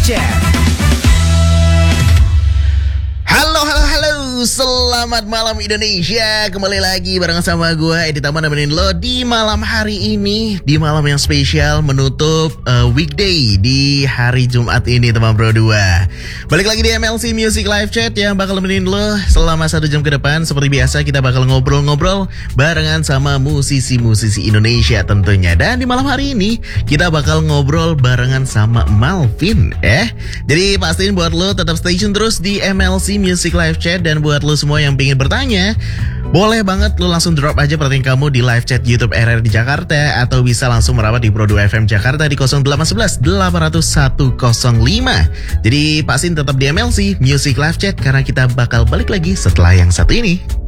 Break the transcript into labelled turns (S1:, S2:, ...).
S1: Chat.
S2: Selamat malam Indonesia. Kembali lagi bareng sama gue Edi Taman nemenin lo di malam hari ini, di malam yang spesial menutup weekday di hari Jumat ini teman bro 2. Balik lagi di MLC Music Live Chat yang bakal nemenin lo selama 1 jam ke depan. Seperti biasa kita bakal ngobrol-ngobrol barengan sama musisi-musisi Indonesia tentunya. Dan di malam hari ini kita bakal ngobrol barengan sama Malvin. Jadi pastiin buat lo tetap stay tune terus di MLC Music Live Chat. Dan buat lo semua yang pengen bertanya, boleh banget lo langsung drop aja pertanyaan kamu di live chat YouTube RRD Jakarta, atau bisa langsung merawat di Pro 2 FM Jakarta di 0811 800 105. Jadi pastiin tetap di MLC Music Live Chat karena kita bakal balik lagi setelah yang satu ini.